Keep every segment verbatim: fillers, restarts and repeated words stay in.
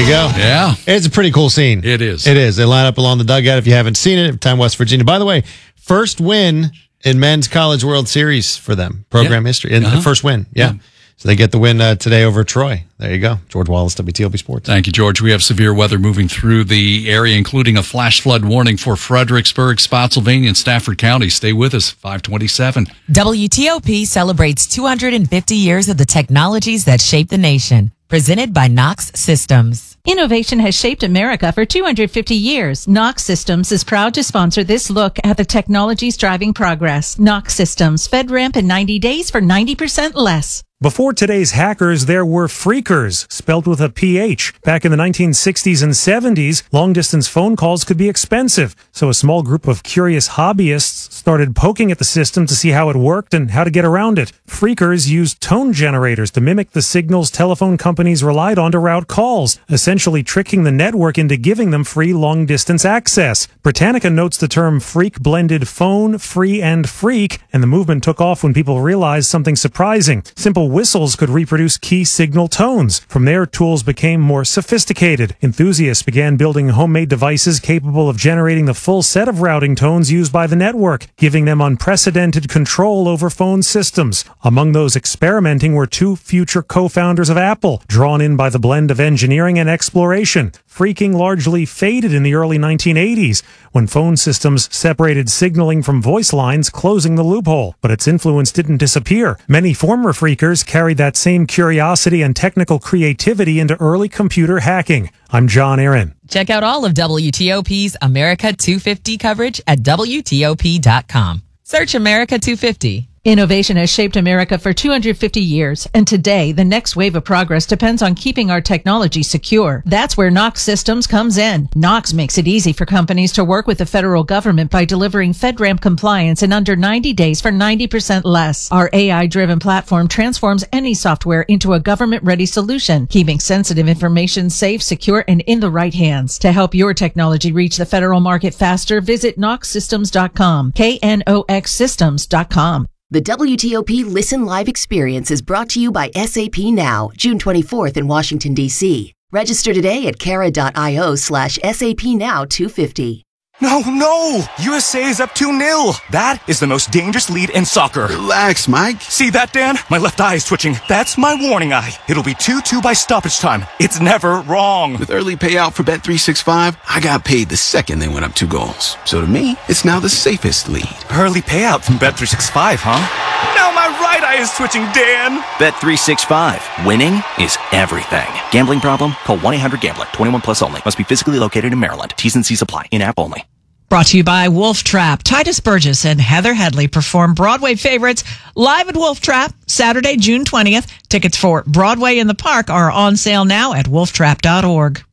There you go. Yeah. It's a pretty cool scene. It is. It is. They line up along the dugout if you haven't seen it. Time West Virginia. By the way, first win in men's college World Series for them. Program yeah. history. And uh-huh. the first win. Yeah. yeah. So they get the win uh, today over Troy. There you go. George Wallace, W T O P Sports. Thank you, George. We have severe weather moving through the area, including a flash flood warning for Fredericksburg, Spotsylvania, and Stafford County. Stay with us. five twenty-seven. W T O P celebrates two hundred fifty years of the technologies that shape the nation. Presented by Knox Systems. Innovation has shaped America for two hundred fifty years. Knox Systems is proud to sponsor this look at the technologies driving progress. Knox Systems, FedRAMP in ninety days for ninety percent less. Before today's hackers, there were phreakers, spelled with a P H. Back in the nineteen sixties and seventies, long-distance phone calls could be expensive, so a small group of curious hobbyists started poking at the system to see how it worked and how to get around it. Phreakers used tone generators to mimic the signals telephone companies relied on to route calls, essentially tricking the network into giving them free long-distance access. Britannica notes the term phreak blended phone, free, and freak, and the movement took off when people realized something surprising. Simple whistles could reproduce key signal tones. From there, tools became more sophisticated. Enthusiasts began building homemade devices capable of generating the full set of routing tones used by the network, giving them unprecedented control over phone systems. Among those experimenting were two future co-founders of Apple, drawn in by the blend of engineering and exploration. Phreaking largely faded in the early nineteen eighties, when phone systems separated signaling from voice lines, closing the loophole. But its influence didn't disappear. Many former phreakers carried that same curiosity and technical creativity into early computer hacking. I'm John Aaron. Check out all of W T O P's America two fifty coverage at W T O P dot com. Search America two fifty. Innovation has shaped America for two hundred fifty years, and today, the next wave of progress depends on keeping our technology secure. That's where Knox Systems comes in. Knox makes it easy for companies to work with the federal government by delivering FedRAMP compliance in under ninety days for ninety percent less. Our A I-driven platform transforms any software into a government-ready solution, keeping sensitive information safe, secure, and in the right hands. To help your technology reach the federal market faster, visit knox systems dot com, K N O X systems dot com. The W T O P Listen Live experience is brought to you by S A P Now, June twenty-fourth in Washington, D C. Register today at cara.io slash SAP Now 250. No, no! U S A is up two nil. That is the most dangerous lead in soccer. Relax, Mike. See that, Dan? My left eye is twitching. That's my warning eye. It'll be two two by stoppage time. It's never wrong. With early payout for Bet three sixty-five, I got paid the second they went up two goals. So to me, it's now the safest lead. Early payout from Bet three sixty-five, huh? Now my right eye is twitching, Dan. Bet three sixty-five. Winning is everything. Gambling problem? Call one eight hundred gambler. twenty-one plus only. Must be physically located in Maryland. T's and C's apply. In-app only. Brought to you by Wolf Trap. Titus Burgess and Heather Headley perform Broadway favorites live at Wolf Trap Saturday, June twentieth. Tickets for Broadway in the Park are on sale now at wolf trap dot org.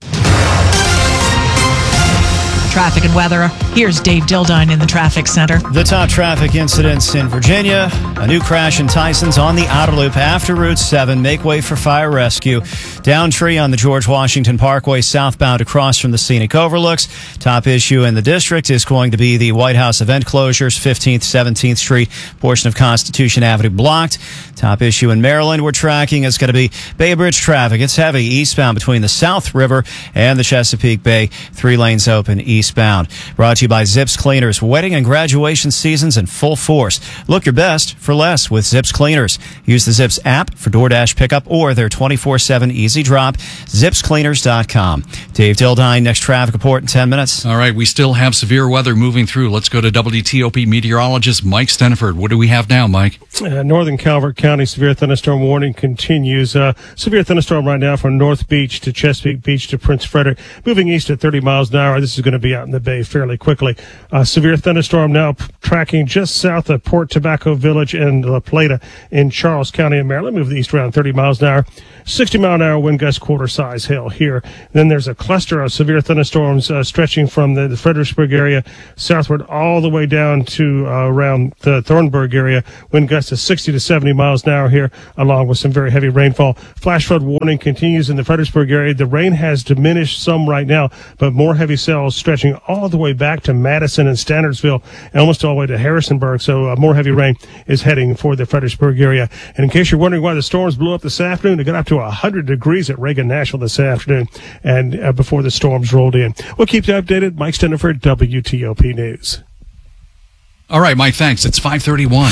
Traffic and weather. Here's Dave Dildine in the traffic center. The top traffic incidents in Virginia. A new crash in Tyson's on the outer loop after Route seven. Make way for fire rescue. Down tree on the George Washington Parkway southbound across from the scenic overlooks. Top issue in the district is going to be the White House event closures. fifteenth, seventeenth Street, portion of Constitution Avenue blocked. Top issue in Maryland we're tracking is going to be Bay Bridge traffic. It's heavy eastbound between the South River and the Chesapeake Bay. Three lanes open eastbound. Brought to you by Zips Cleaners. Wedding and graduation seasons in full force. Look your best for less with Zips Cleaners. Use the Zips app for DoorDash pickup or their twenty-four seven easy drop. zips cleaners dot com. Dave Dildine, next traffic report in ten minutes. All right, we still have severe weather moving through. Let's go to W T O P meteorologist Mike Steniford. What do we have now, Mike? Uh, Northern Calvert County severe thunderstorm warning continues. Uh, severe thunderstorm right now from North Beach to Chesapeake Beach to Prince Frederick, moving east at thirty miles an hour. This is going to be out in the bay fairly quickly. Uh, severe thunderstorm now p- tracking just south of Port Tobacco Village and La Plata in Charles County in Maryland, moving east around thirty miles an hour. sixty mile an hour wind gust, quarter size hail here. Then there's a cluster of severe thunderstorms uh, stretching from the, the Fredericksburg area southward all the way down to uh, around the Thornburg area. Wind gusts of sixty to seventy miles an hour here, along with some very heavy rainfall. Flash flood warning continues in the Fredericksburg area. The rain has diminished some right now, but more heavy cells stretch stretching all the way back to Madison and Standardsville and almost all the way to Harrisonburg. So uh, more heavy rain is heading for the Fredericksburg area. And in case you're wondering why the storms blew up this afternoon, it got up to one hundred degrees at Reagan National this afternoon and uh, before the storms rolled in. We'll keep you updated. Mike Stenderford, W T O P News. All right, Mike, thanks. It's five thirty-one.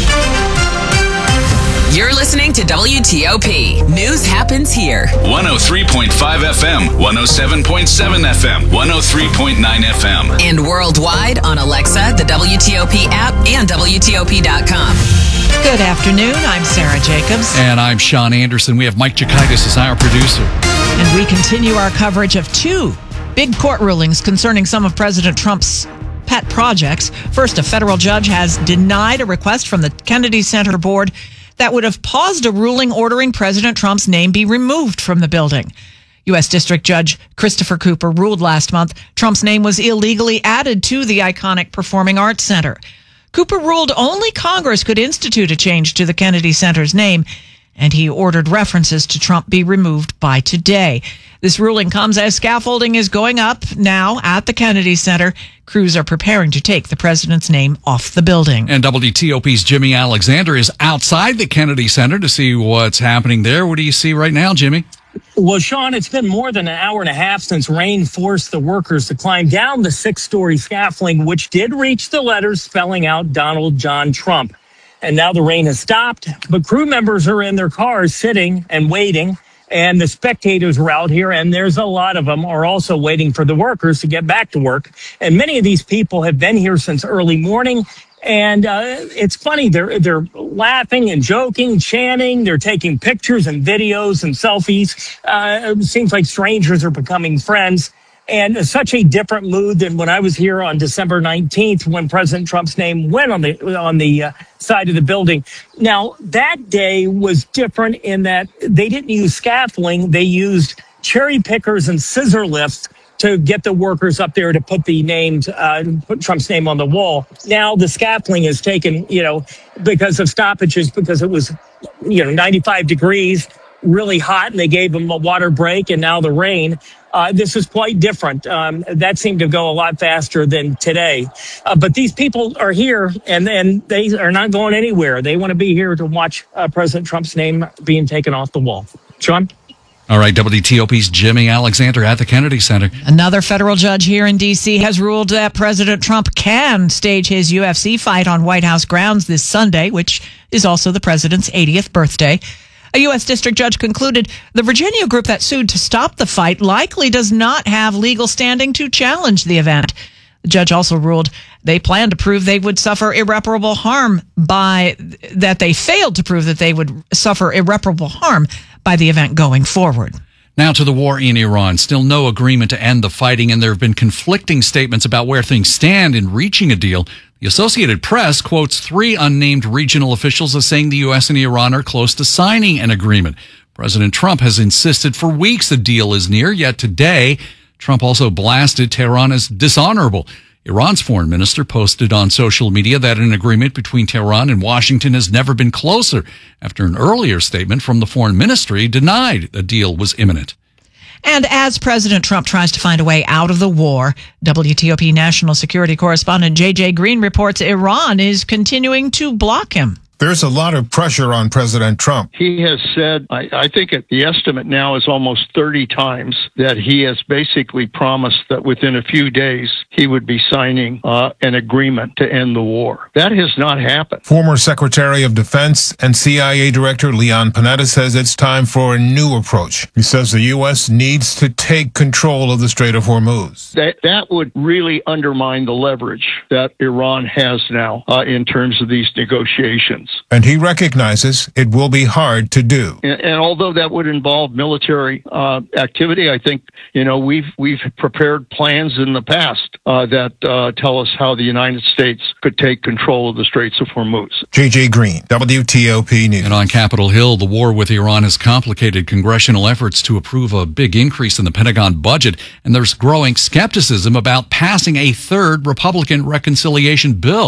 You're listening to W T O P. News happens here. one oh three point five F M, one oh seven point seven F M, one oh three point nine F M. And worldwide on Alexa, the W T O P app, and W T O P dot com. Good afternoon. I'm Sarah Jacobs. And I'm Sean Anderson. We have Mike Chikaitis as our producer. And we continue our coverage of two big court rulings concerning some of President Trump's pet projects. First, a federal judge has denied a request from the Kennedy Center Board that would have paused a ruling ordering President Trump's name be removed from the building. U S. District Judge Christopher Cooper ruled last month Trump's name was illegally added to the iconic Performing Arts Center. Cooper ruled only Congress could institute a change to the Kennedy Center's name, and he ordered references to Trump be removed by today. This ruling comes as scaffolding is going up now at the Kennedy Center. Crews are preparing to take the president's name off the building. And W T O P's Jimmy Alexander is outside the Kennedy Center to see what's happening there. What do you see right now, Jimmy? Well, Sean, it's been more than an hour and a half since rain forced the workers to climb down the six-story scaffolding, which did reach the letters spelling out Donald John Trump. And now the rain has stopped, but crew members are in their cars sitting and waiting, and the spectators are out here, and there's a lot of them are also waiting for the workers to get back to work. And many of these people have been here since early morning. And uh, it's funny, they're they're laughing and joking, chanting, they're taking pictures and videos and selfies. Uh, it seems like strangers are becoming friends. And such a different mood than when I was here on December nineteenth when President Trump's name went on the on the uh, side of the building. Now, that day was different in that they didn't use scaffolding. They used cherry pickers and scissor lifts to get the workers up there to put the names, uh, put Trump's name on the wall. Now the scaffolding is taken, you know, because of stoppages, because it was, you know, ninety-five degrees, really hot, and they gave them a water break, and now the rain. Uh, this is quite different. Um, that seemed to go a lot faster than today. Uh, but these people are here, and, and they are not going anywhere. They want to be here to watch uh, President Trump's name being taken off the wall. Sean? All right, W T O P's Jimmy Alexander at the Kennedy Center. Another federal judge here in D C has ruled that President Trump can stage his U F C fight on White House grounds this Sunday, which is also the president's eightieth birthday. A U S district judge concluded the Virginia group that sued to stop the fight likely does not have legal standing to challenge the event. The judge also ruled they plan to prove they would suffer irreparable harm by that they failed to prove that they would suffer irreparable harm by the event going forward. Now to the war in Iran. Still no agreement to end the fighting, and there have been conflicting statements about where things stand in reaching a deal. The Associated Press quotes three unnamed regional officials as saying the U S and Iran are close to signing an agreement. President Trump has insisted for weeks the deal is near, yet today Trump also blasted Tehran as dishonorable. Iran's foreign minister posted on social media that an agreement between Tehran and Washington has never been closer, after an earlier statement from the foreign ministry denied a deal was imminent. And as President Trump tries to find a way out of the war, W T O P national security correspondent J J Green reports Iran is continuing to block him. There's a lot of pressure on President Trump. He has said, I, I think it, the estimate now is almost thirty times, that he has basically promised that within a few days he would be signing uh, an agreement to end the war. That has not happened. Former Secretary of Defense and C I A Director Leon Panetta says it's time for a new approach. He says the U S needs to take control of the Strait of Hormuz. That, that would really undermine the leverage that Iran has now uh, in terms of these negotiations. And he recognizes it will be hard to do. And, and although that would involve military uh, activity, I think, you know, we've we've prepared plans in the past uh, that uh, tell us how the United States could take control of the Straits of Hormuz. J J Green, W T O P News. And on Capitol Hill, the war with Iran has complicated congressional efforts to approve a big increase in the Pentagon budget, and there's growing skepticism about passing a third Republican reconciliation bill.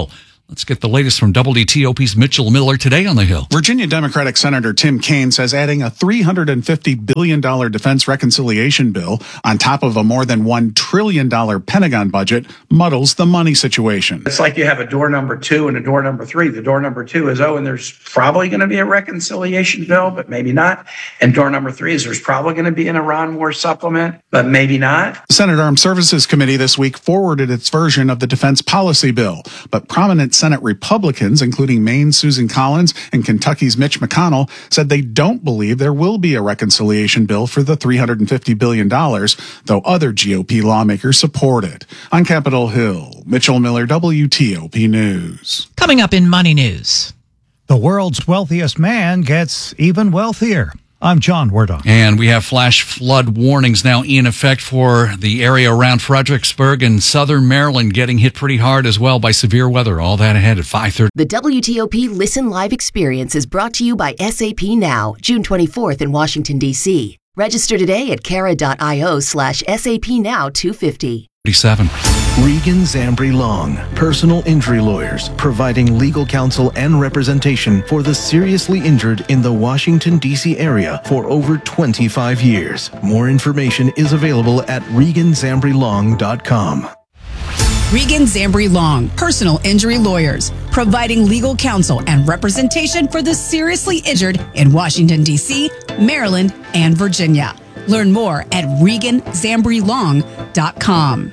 Let's get the latest from W T O P's Mitchell Miller today on the Hill. Virginia Democratic Senator Tim Kaine says adding a three hundred fifty billion dollars defense reconciliation bill on top of a more than one trillion dollars Pentagon budget muddles the money situation. It's like you have a door number two and a door number three. The door number two is, oh, and there's probably going to be a reconciliation bill, but maybe not. And door number three is there's probably going to be an Iran war supplement, but maybe not. The Senate Armed Services Committee this week forwarded its version of the defense policy bill, but prominent Senate Republicans, including Maine's Susan Collins and Kentucky's Mitch McConnell, said they don't believe there will be a reconciliation bill for the three hundred fifty billion dollars, though other G O P lawmakers support it. On Capitol Hill, Mitchell Miller, W T O P News. Coming up in Money News. The world's wealthiest man gets even wealthier. I'm John Werdon. And we have flash flood warnings now in effect for the area around Fredericksburg and southern Maryland, getting hit pretty hard as well by severe weather. All that ahead at five thirty. The W T O P Listen Live experience is brought to you by S A P Now, June twenty-fourth in Washington, D C. Register today at cara.io slash SAP Now two fifty. thirty-seven. Regan Zambri Long, personal injury lawyers, providing legal counsel and representation for the seriously injured in the Washington, D C area for over twenty-five years. More information is available at regan zambri long dot com. Regan Zambri Long, personal injury lawyers, providing legal counsel and representation for the seriously injured in Washington, D C, Maryland, and Virginia. Learn more at regan zambri long dot com.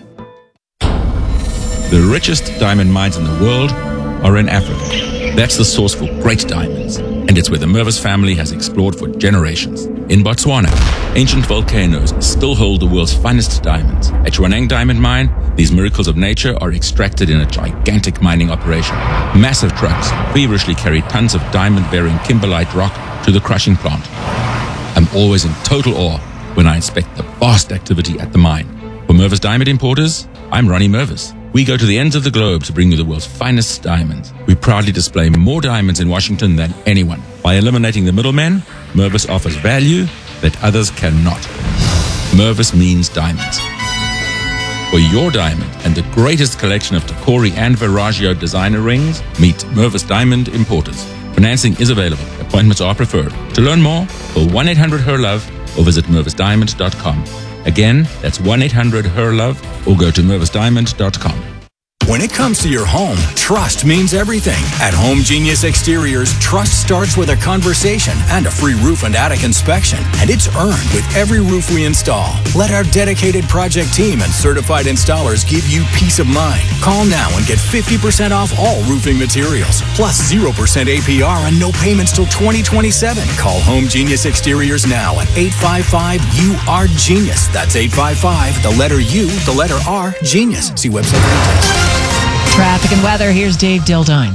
The richest diamond mines in the world are in Africa. That's the source for great diamonds, and it's where the Mervis family has explored for generations. In Botswana, ancient volcanoes still hold the world's finest diamonds. At Jwaneng Diamond Mine, these miracles of nature are extracted in a gigantic mining operation. Massive trucks feverishly carry tons of diamond-bearing kimberlite rock to the crushing plant. I'm always in total awe when I inspect the vast activity at the mine. For Mervis Diamond Importers, I'm Ronnie Mervis. We go to the ends of the globe to bring you the world's finest diamonds. We proudly display more diamonds in Washington than anyone. By eliminating the middlemen, Mervis offers value that others cannot. Mervis means diamonds. For your diamond and the greatest collection of Tacori and Veragio designer rings, meet Mervis Diamond Importers. Financing is available. Appointments are preferred. To learn more, call one eight hundred her love or visit mervis diamond dot com. Again, that's one eight hundred her love or go to mervis diamond dot com. When it comes to your home, trust means everything. At Home Genius Exteriors, trust starts with a conversation and a free roof and attic inspection, and it's earned with every roof we install. Let our dedicated project team and certified installers give you peace of mind. Call now and get fifty percent off all roofing materials, plus zero percent A P R and no payments till twenty twenty-seven. Call Home Genius Exteriors now at eight five five U R Genius. That's eight five five, the letter U, the letter R, Genius. See website for details. Traffic and weather. Here's Dave Dildine.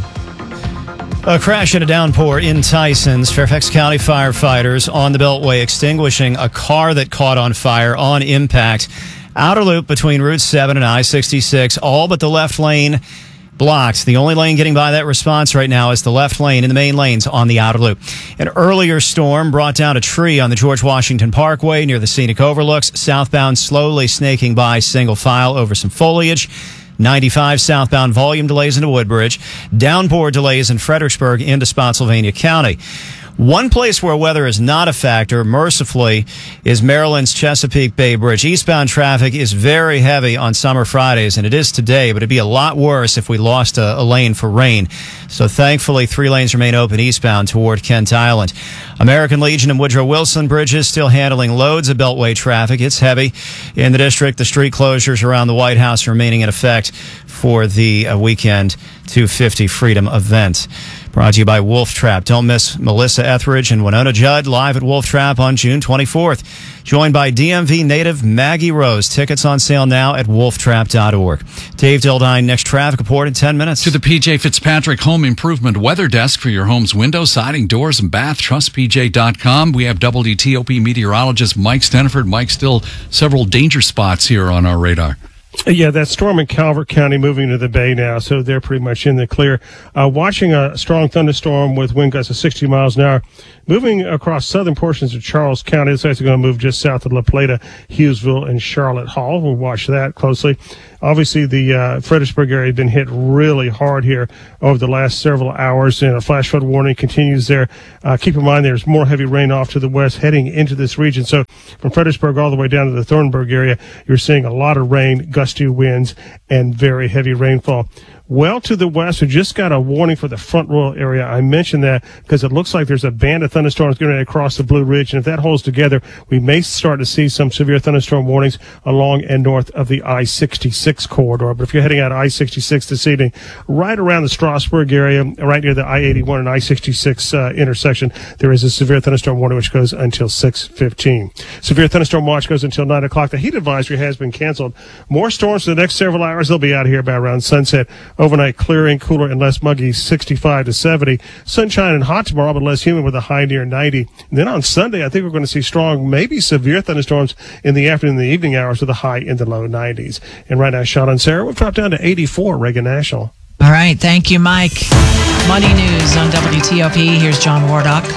A crash and a downpour in Tysons. Fairfax County firefighters on the Beltway extinguishing a car that caught on fire on impact. Outer loop between Route seven and I sixty-six, all but the left lane blocked. The only lane getting by that response right now is the left lane in the main lanes on the outer loop. An earlier storm brought down a tree on the George Washington Parkway near the scenic overlooks. Southbound slowly snaking by single file over some foliage. ninety-five southbound volume delays into Woodbridge. Downpour delays in Fredericksburg into Spotsylvania County. One place where weather is not a factor, mercifully, is Maryland's Chesapeake Bay Bridge. Eastbound traffic is very heavy on summer Fridays, and it is today, but it'd be a lot worse if we lost a, a lane for rain. So thankfully, three lanes remain open eastbound toward Kent Island. American Legion and Woodrow Wilson bridges still handling loads of Beltway traffic. It's heavy in the district. The street closures around the White House remaining in effect for the uh, weekend two fifty Freedom event. Brought to you by Wolf Trap. Don't miss Melissa Etheridge and Winona Judd live at Wolf Trap on June twenty-fourth. Joined by D M V native Maggie Rose. Tickets on sale now at wolf trap dot org. Dave Dildine, next traffic report in ten minutes. To the P J Fitzpatrick Home Improvement Weather Desk for your home's windows, siding, doors, and bath. Trust P J dot com. We have W T O P meteorologist Mike Stenford. Mike, still several danger spots here on our radar. Yeah, that storm in Calvert County moving to the bay now, so they're pretty much in the clear. Uh, watching a strong thunderstorm with wind gusts of sixty miles an hour moving across southern portions of Charles County. It's actually going to move just south of La Plata, Hughesville, and Charlotte Hall. We'll watch that closely. Obviously, the uh, Fredericksburg area has been hit really hard here over the last several hours, and a flash flood warning continues there. Uh, keep in mind there's more heavy rain off to the west heading into this region. So from Fredericksburg all the way down to the Thornburg area, you're seeing a lot of rain, gusty winds, and very heavy rainfall. Well to the west, we just got a warning for the Front Royal area. I mentioned that because it looks like there's a band of thunderstorms going across the Blue Ridge, and if that holds together, we may start to see some severe thunderstorm warnings along and north of the I sixty-six corridor. But if you're heading out I sixty-six this evening, right around the Strasburg area, right near the I eighty-one and I sixty-six uh, intersection, there is a severe thunderstorm warning which goes until six fifteen. Severe thunderstorm watch goes until nine o'clock. The heat advisory has been canceled. More storms for the next several hours. They'll be out here by around sunset. Overnight clearing, cooler and less muggy, sixty-five to seventy. Sunshine and hot tomorrow, but less humid with a high near ninety. And then on Sunday, I think we're going to see strong, maybe severe thunderstorms in the afternoon and the evening hours with a high in the low nineties. And right now, Sean and Sarah, we've dropped down to eighty-four, Reagan National. All right. Thank you, Mike. Money News on W T O P. Here's John Wardock.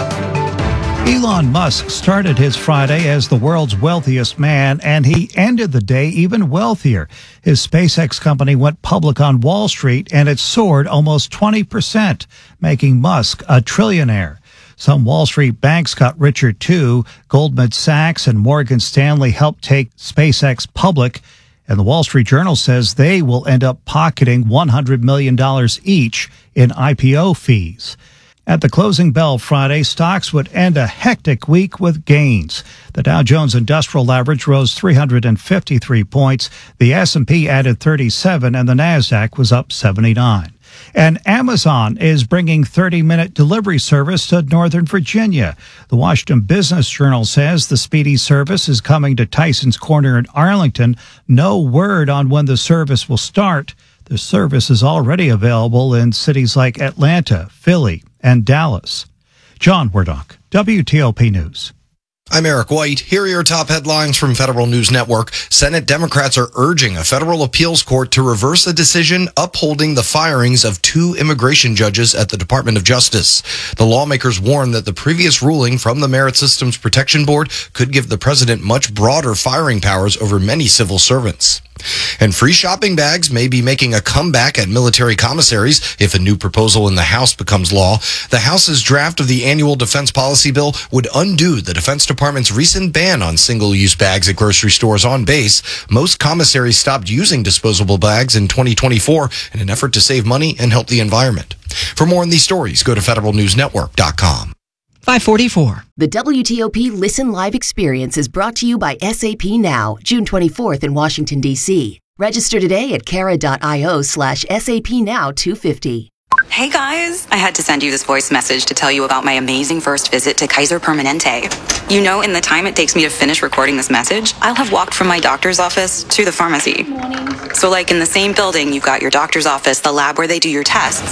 Elon Musk started his Friday as the world's wealthiest man, and he ended the day even wealthier. His SpaceX company went public on Wall Street, and it soared almost twenty percent, making Musk a trillionaire. Some Wall Street banks got richer, too. Goldman Sachs and Morgan Stanley helped take SpaceX public, and the Wall Street Journal says they will end up pocketing one hundred million dollars each in I P O fees. At the closing bell Friday, stocks would end a hectic week with gains. The Dow Jones Industrial Average rose three hundred fifty-three points, the S and P added thirty-seven, and the Nasdaq was up seventy-nine. And Amazon is bringing thirty-minute delivery service to Northern Virginia. The Washington Business Journal says the speedy service is coming to Tyson's Corner in Arlington. No word on when the service will start. The service is already available in cities like Atlanta, Philly, and Dallas. John Wardock, W T O P News. I'm Eric White. Here are your top headlines from Federal News Network. Senate Democrats are urging a federal appeals court to reverse a decision upholding the firings of two immigration judges at the Department of Justice. The lawmakers warn that the previous ruling from the Merit Systems Protection Board could give the president much broader firing powers over many civil servants. And free shopping bags may be making a comeback at military commissaries if a new proposal in the House becomes law. The House's draft of the annual defense policy bill would undo the Defense Department's recent ban on single-use bags at grocery stores on base. Most commissaries stopped using disposable bags in twenty twenty-four in an effort to save money and help the environment. For more on these stories, go to federal news network dot com. five forty-four. The W T O P Listen Live experience is brought to you by S A P Now, June twenty-fourth in Washington, D C. Register today at cara.io slash SAP Now 250. Hey guys, I had to send you this voice message to tell you about my amazing first visit to Kaiser Permanente. You know, in the time it takes me to finish recording this message, I'll have walked from my doctor's office to the pharmacy. So like in the same building, you've got your doctor's office, the lab where they do your tests,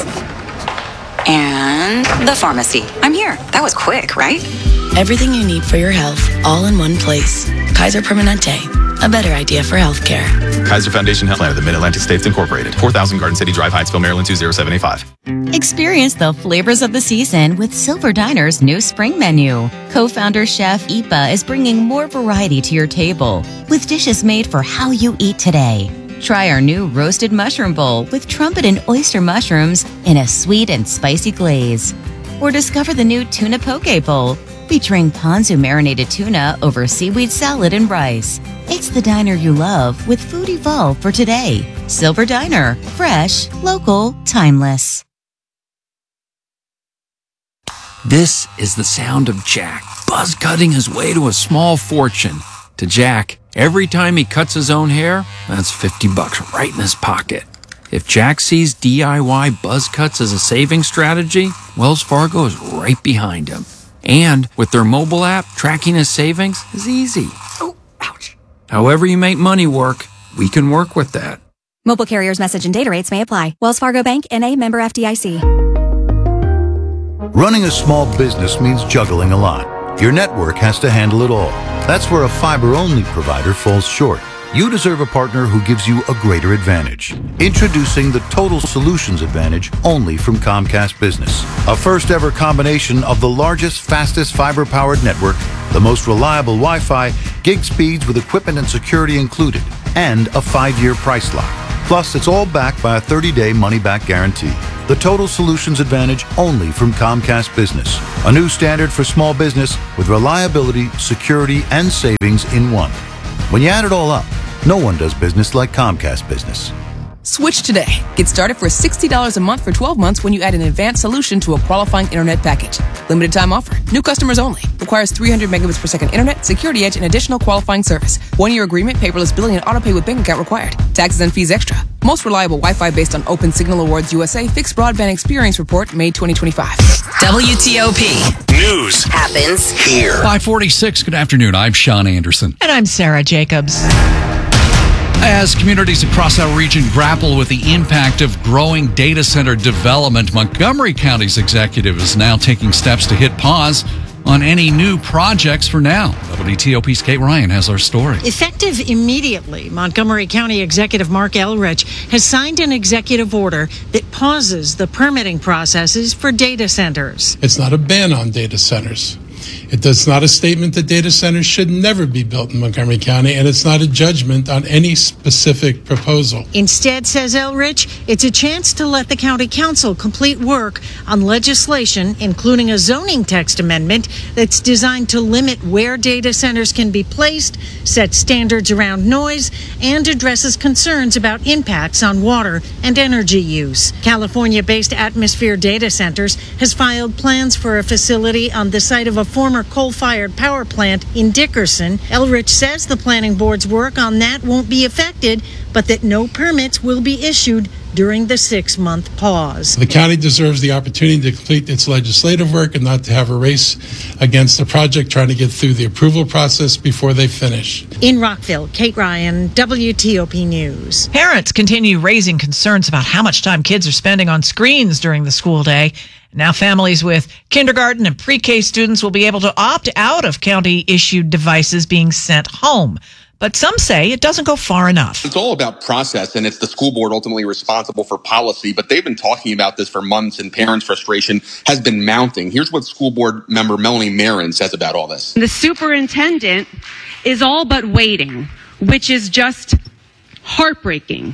and the pharmacy. I'm here. That was quick, right? Everything you need for your health, all in one place. Kaiser Permanente. A better idea for healthcare. Kaiser Foundation Health Plan of the Mid-Atlantic States Incorporated. four thousand Garden City Drive, Hyattsville, Maryland two zero seven eight five. Experience the flavors of the season with Silver Diner's new spring menu. Co-founder chef Ipa is bringing more variety to your table with dishes made for how you eat today. Try our new roasted mushroom bowl with trumpet and oyster mushrooms in a sweet and spicy glaze. Or discover the new tuna poke bowl featuring ponzu marinated tuna over seaweed salad and rice. It's the diner you love with food evolved for today. Silver Diner. Fresh, local, timeless. This is the sound of Jack, buzz cutting his way to a small fortune. To Jack, every time he cuts his own hair, that's fifty bucks right in his pocket. If Jack sees D I Y buzz cuts as a saving strategy, Wells Fargo is right behind him. And with their mobile app, tracking his savings is easy. Oh, ouch. However you make money work, we can work with that. Mobile carriers' message and data rates may apply. Wells Fargo Bank, N A, member F D I C. Running a small business means juggling a lot. Your network has to handle it all. That's where a fiber-only provider falls short. You deserve a partner who gives you a greater advantage. Introducing the Total Solutions Advantage only from Comcast Business. A first-ever combination of the largest, fastest fiber-powered network, the most reliable Wi-Fi, gig speeds with equipment and security included, and a five-year price lock. Plus, it's all backed by a thirty-day money-back guarantee. The Total Solutions Advantage only from Comcast Business. A new standard for small business with reliability, security, and savings in one. When you add it all up, no one does business like Comcast Business. Switch today. Get started for sixty dollars a month for twelve months when you add an advanced solution to a qualifying internet package. Limited time offer. New customers only. Requires three hundred megabits per second internet, security edge, and additional qualifying service. One-year agreement, paperless billing, and autopay with bank account required. Taxes and fees extra. Most reliable Wi-Fi based on Open Signal Awards U S A Fixed Broadband Experience Report, May twenty twenty-five. W T O P. News happens here. five forty-six. Good afternoon. I'm Sean Anderson. And I'm Sarah Jacobs. As communities across our region grapple with the impact of growing data center development, Montgomery County's executive is now taking steps to hit pause on any new projects for now. W T O P's Kate Ryan has our story. Effective immediately, Montgomery County Executive Mark Elrich has signed an executive order that pauses the permitting processes for data centers. It's not a ban on data centers. It does not a statement that data centers should never be built in Montgomery County, and it's not a judgment on any specific proposal. Instead, says Elrich, it's a chance to let the county council complete work on legislation, including a zoning text amendment that's designed to limit where data centers can be placed, set standards around noise, and addresses concerns about impacts on water and energy use. California-based Atmosphere Data Centers has filed plans for a facility on the site of a former coal-fired power plant in Dickerson. Elrich says the planning board's work on that won't be affected, but that no permits will be issued during the six-month pause. The county deserves the opportunity to complete its legislative work and not to have a race against the project trying to get through the approval process before they finish. In Rockville, Kate Ryan, W T O P News. Parents continue raising concerns about how much time kids are spending on screens during the school day. Now families with kindergarten and pre-K students will be able to opt out of county-issued devices being sent home. But some say it doesn't go far enough. It's all about process, and it's the school board ultimately responsible for policy. But they've been talking about this for months, and parents' frustration has been mounting. Here's what school board member Melanie Marin says about all this. The superintendent is all but waiting, which is just heartbreaking.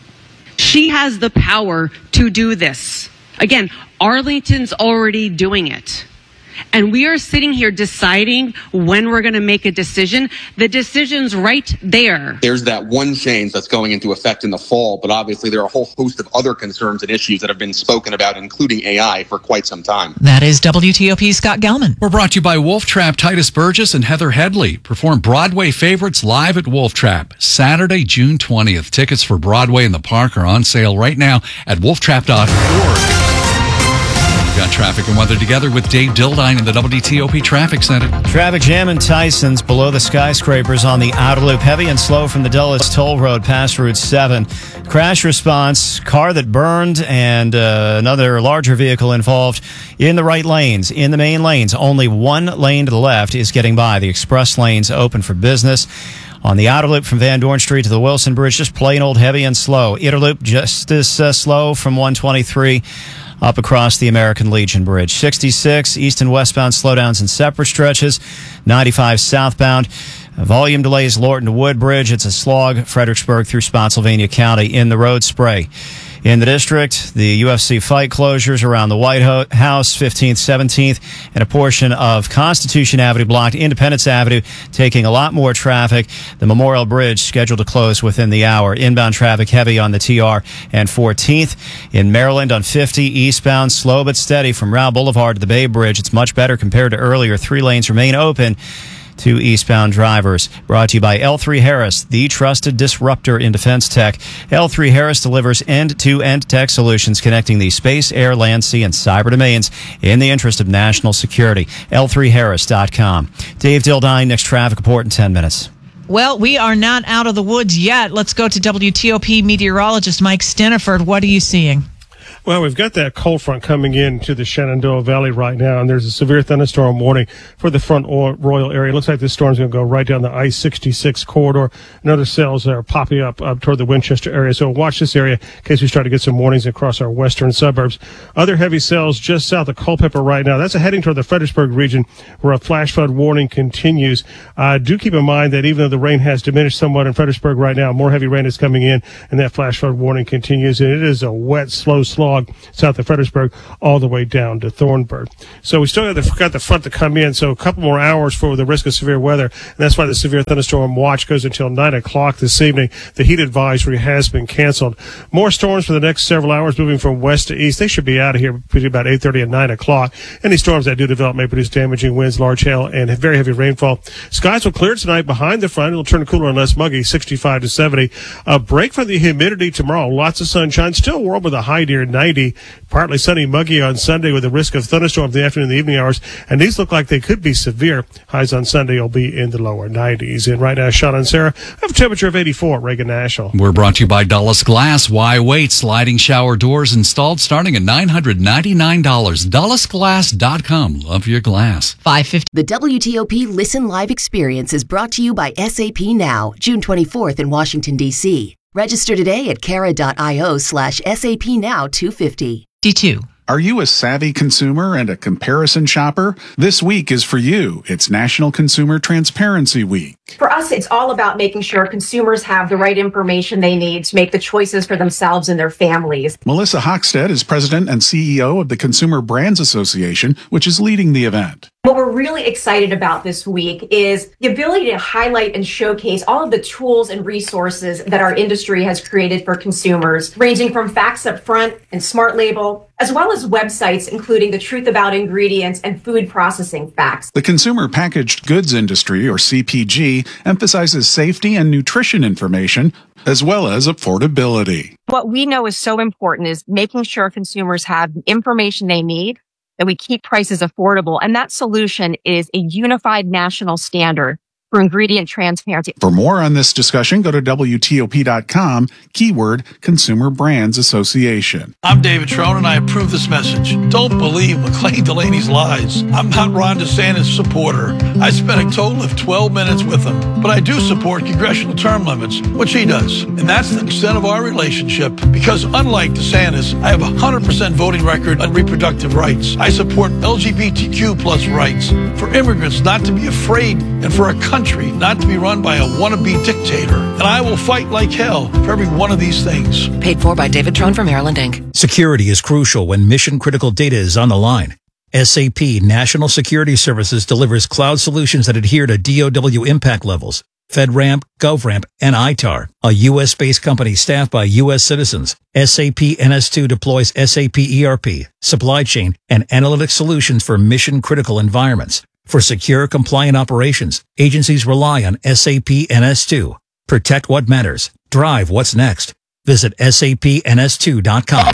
She has the power to do this. Again, Arlington's already doing it. And we are sitting here deciding when we're going to make a decision. The decision's right there. There's that one change that's going into effect in the fall, but obviously there are a whole host of other concerns and issues that have been spoken about, including A I, for quite some time. That is W T O P's Scott Gelman. We're brought to you by Wolf Trap. Titus Burgess and Heather Headley perform Broadway favorites live at Wolf Trap Saturday, June twentieth. Tickets for Broadway in the Park are on sale right now at wolf trap dot org. Got traffic and weather together with Dave Dildine in the W T O P Traffic Center. Traffic jam in Tysons below the skyscrapers on the outer loop. Heavy and slow from the Dulles Toll Road past Route seven. Crash response, car that burned and uh, another larger vehicle involved in the right lanes. In the main lanes, only one lane to the left is getting by. The express lanes open for business. On the outer loop from Van Dorn Street to the Wilson Bridge, just plain old heavy and slow. Inner loop just as uh, slow from one twenty-three up across the American Legion Bridge. sixty-six east and westbound slowdowns in separate stretches. ninety-five southbound. Volume delays Lorton to Woodbridge. It's a slog Fredericksburg through Spotsylvania County in the road spray. In the district, the U F C fight closures around the White House, fifteenth, seventeenth, and a portion of Constitution Avenue blocked. Independence Avenue taking a lot more traffic. The Memorial Bridge scheduled to close within the hour. Inbound traffic heavy on the T R and fourteenth. In Maryland on fifty, eastbound, slow but steady from Rao Boulevard to the Bay Bridge. It's much better compared to earlier. Three lanes remain open to eastbound drivers. Brought to you by L three Harris, the trusted disruptor in defense tech. L three Harris delivers end-to-end tech solutions connecting the space, air, land, sea, and cyber domains in the interest of national security. L three harris dot com. Dave Dildine, next traffic report in ten minutes. Well, we are not out of the woods yet. Let's go to W T O P meteorologist Mike Stinneford. What are you seeing? Well, we've got that cold front coming in to the Shenandoah Valley right now, and there's a severe thunderstorm warning for the front Royal area. It looks like this storm's going to go right down the I sixty-six corridor, and other cells are popping up, up toward the Winchester area. So watch this area in case we start to get some warnings across our western suburbs. Other heavy cells just south of Culpeper right now. That's a heading toward the Fredericksburg region where a flash flood warning continues. Uh, do keep in mind that even though the rain has diminished somewhat in Fredericksburg right now, more heavy rain is coming in, and that flash flood warning continues. And it is a wet, slow slog south of Fredericksburg all the way down to Thornburg. So we still have the, got the front to come in, so a couple more hours for the risk of severe weather, and that's why the severe thunderstorm watch goes until nine o'clock this evening. The heat advisory has been canceled. More storms for the next several hours moving from west to east. They should be out of here between about eight thirty and nine o'clock. Any storms that do develop may produce damaging winds, large hail, and very heavy rainfall. Skies will clear tonight behind the front. It'll turn cooler and less muggy, sixty-five to seventy. A break from the humidity tomorrow. Lots of sunshine. Still warm with a high near ninety. Partly sunny, muggy on Sunday with a risk of thunderstorms in the afternoon and the evening hours. And these look like they could be severe. Highs on Sunday will be in the lower nineties. And right now, Sean and Sarah have a temperature of eighty-four at Reagan National. We're brought to you by Dulles Glass. Why wait? Sliding shower doors installed starting at nine hundred ninety-nine dollars. Dulles Glass dot com. Love your glass. five fifty. The W T O P Listen Live experience is brought to you by S A P Now, June twenty-fourth in Washington, D C. Register today at cara.io slash SAP Now 250. D two. Are you a savvy consumer and a comparison shopper? This week is for you. It's National Consumer Transparency Week. For us, it's all about making sure consumers have the right information they need to make the choices for themselves and their families. Melissa Hochstead is president and C E O of the Consumer Brands Association, which is leading the event. What we're really excited about this week is the ability to highlight and showcase all of the tools and resources that our industry has created for consumers, ranging from facts up front and smart label, as well as websites including the truth about ingredients and food processing facts. The consumer packaged goods industry, or C P G, emphasizes safety and nutrition information, as well as affordability. What we know is so important is making sure consumers have the information they need, that we keep prices affordable. And that solution is a unified national standard for ingredient transparency. For more on this discussion, go to W T O P dot com, keyword Consumer Brands Association. I'm David Trone, and I approve this message. Don't believe McLean Delaney's lies. I'm not Ron DeSantis' supporter. I spent a total of twelve minutes with him, but I do support congressional term limits, which he does. And that's the extent of our relationship, because unlike DeSantis, I have a one hundred percent voting record on reproductive rights. I support L G B T Q plus rights, for immigrants not to be afraid, and for a country not to be run by a wannabe dictator. And I will fight like hell for every one of these things. Paid for by David Trone for Maryland, Incorporated. Security is crucial when mission-critical data is on the line. S A P National Security Services delivers cloud solutions that adhere to D O W impact levels. FedRAMP, GovRAMP, and I T A R, a U S-based company staffed by U S citizens. S A P N S two deploys S A P E R P, supply chain, and analytic solutions for mission-critical environments. For secure, compliant operations, agencies rely on S A P N S two. Protect what matters. Drive what's next. Visit S A P N S two dot com.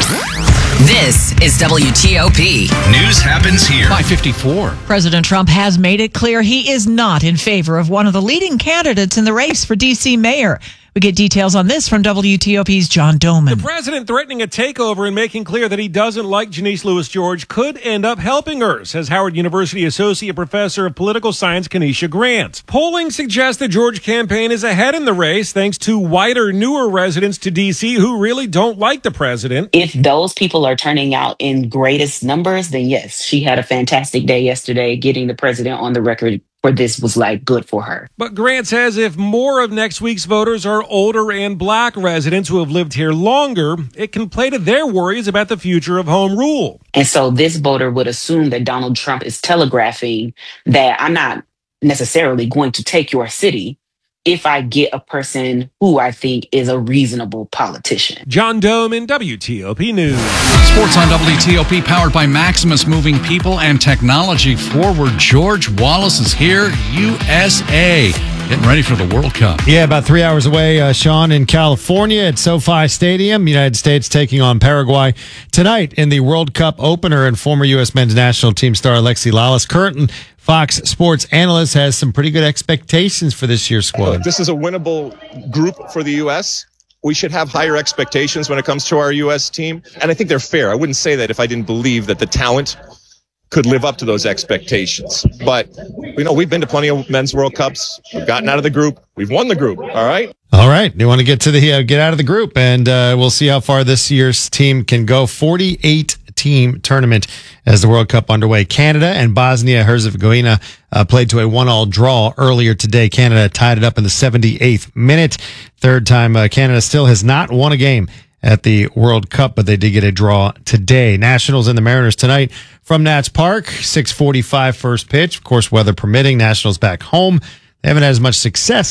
This is W T O P. News happens here. five fifty-four. President Trump has made it clear he is not in favor of one of the leading candidates in the race for D C mayor. We get details on this from W T O P's John Doman. The president threatening a takeover and making clear that he doesn't like Janice Lewis-George could end up helping her, says Howard University Associate Professor of Political Science Kenesha Grant. Polling suggests the George campaign is ahead in the race thanks to whiter, newer residents to D C who really don't like the president. If those people are turning out in greatest numbers, then yes, she had a fantastic day yesterday. Getting the president on the record for this was like good for her. But Grant says if more of next week's voters are older and black residents who have lived here longer, it can play to their worries about the future of home rule. And so this voter would assume that Donald Trump is telegraphing that I'm not necessarily going to take your city if I get a person who I think is a reasonable politician. John Doman, W T O P News. Sports on W T O P, powered by Maximus, moving people and technology forward. George Wallace is here, U S A. Getting ready for the World Cup. Yeah, about three hours away, uh, Sean, in California at SoFi Stadium. United States taking on Paraguay tonight in the World Cup opener. And former U S men's national team star Alexi Lalas, current Fox Sports analyst, has some pretty good expectations for this year's squad. This is a winnable group for the U S we should have higher expectations when it comes to our U S team. And I think they're fair. I wouldn't say that if I didn't believe that the talent could live up to those expectations. But, you know, we've been to plenty of men's World Cups. We've gotten out of the group. We've won the group. All right. All right. You want to get to the, uh, get out of the group, and uh, we'll see how far this year's team can go. forty-eight team tournament as the World Cup underway. Canada and Bosnia-Herzegovina uh, played to a one-all draw earlier today. Canada tied it up in the seventy-eighth minute. Third time uh, Canada still has not won a game at the World Cup, but they did get a draw today. Nationals and the Mariners tonight from Nats Park, six forty-five first pitch. Of course, weather permitting, Nationals back home. They haven't had as much success